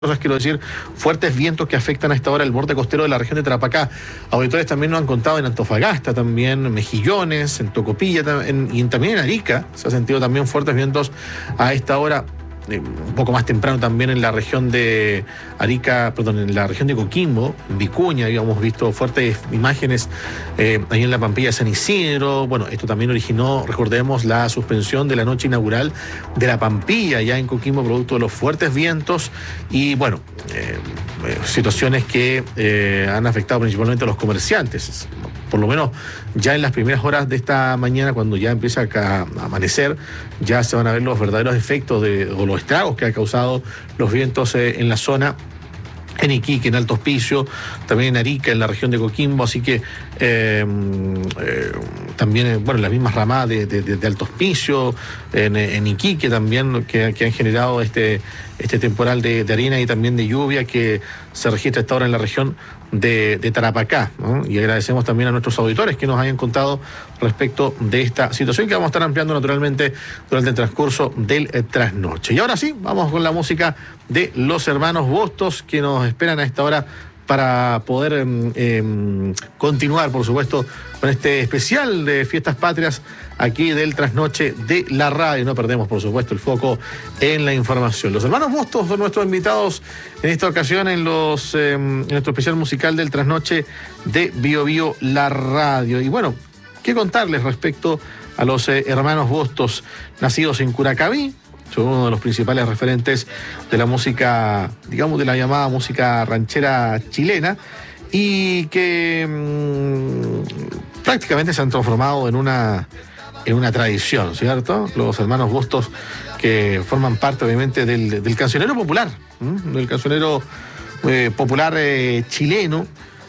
cosas quiero decir, fuertes vientos que afectan a esta hora el borde costero de la región de Tarapacá. Auditores también nos han contado en Antofagasta, también Mejillones, en Tocopilla y también en Arica. Se ha sentido también fuertes vientos a esta hora. Un poco más temprano también en la región de Arica, perdón, en la región de Coquimbo, en Vicuña, habíamos visto fuertes imágenes ahí en la Pampilla de San Isidro. Bueno, esto también originó, recordemos, la suspensión de la noche inaugural de la Pampilla ya en Coquimbo, producto de los fuertes vientos y bueno, situaciones que han afectado principalmente a los comerciantes. Por lo menos ya en las primeras horas de esta mañana, cuando ya empieza a amanecer, ya se van a ver los verdaderos efectos o los estragos que ha causado los vientos en la zona, en Iquique, en Alto Hospicio, también en Arica, en la región de Coquimbo, así que también, bueno, las mismas ramadas de Alto Hospicio, en Iquique también, que han generado este temporal de arena y también de lluvia que se registra esta hora en la región de Tarapacá, ¿no? Y agradecemos también a nuestros auditores que nos hayan contado respecto de esta situación que vamos a estar ampliando naturalmente durante el transcurso del trasnoche. Y ahora sí, vamos con la música de los hermanos Bustos que nos esperan a esta hora para poder continuar, por supuesto, con este especial de Fiestas Patrias aquí del trasnoche de la radio. No perdemos, por supuesto, el foco en la información. Los hermanos Bustos son nuestros invitados en esta ocasión en nuestro especial musical del trasnoche de Bio Bio la radio. Y bueno, ¿qué contarles respecto a los hermanos Bustos, nacidos en Curacaví? Son uno de los principales referentes de la música, digamos, de la llamada música ranchera chilena, y que prácticamente se han transformado en una tradición, ¿cierto? Los hermanos Bustos, que forman parte obviamente del cancionero popular, del cancionero popular chileno,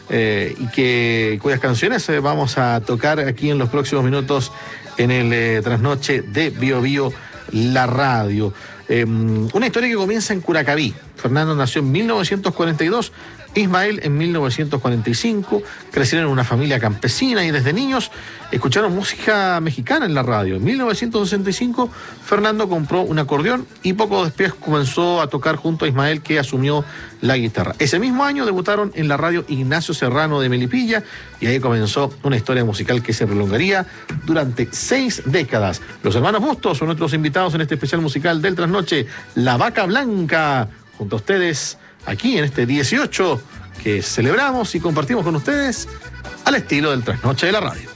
y cuyas canciones vamos a tocar aquí en los próximos minutos en el trasnoche de Bio Bio la radio. Una historia que comienza en Curacaví. Fernando nació en 1942, Ismael en 1945, crecieron en una familia campesina y desde niños escucharon música mexicana en la radio. En 1965, Fernando compró un acordeón y poco después comenzó a tocar junto a Ismael, que asumió la guitarra. Ese mismo año debutaron en la radio Ignacio Serrano de Melipilla y ahí comenzó una historia musical que se prolongaría durante 6 décadas. Los hermanos Bustos son nuestros invitados en este especial musical del trasnoche, La Vaca Blanca, junto a ustedes aquí en este 18 que celebramos y compartimos con ustedes al estilo del trasnoche de la radio.